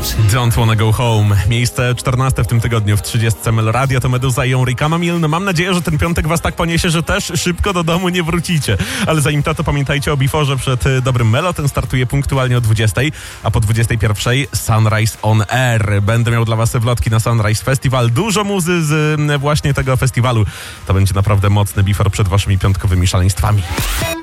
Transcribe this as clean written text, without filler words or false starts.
Don't Wanna Go Home. Miejsce 14 w tym tygodniu w 30 Meloradia to Meduza i Enrique Mamil. No mam nadzieję, że ten piątek was tak poniesie, że też szybko do domu nie wrócicie. Ale zanim to pamiętajcie o Biforze przed dobrym Melo. Ten startuje punktualnie o 20, a po 21 Sunrise on Air. Będę miał dla was wlotki na Sunrise Festival. Dużo muzy z właśnie tego festiwalu. To będzie naprawdę mocny Bifor przed waszymi piątkowymi szaleństwami.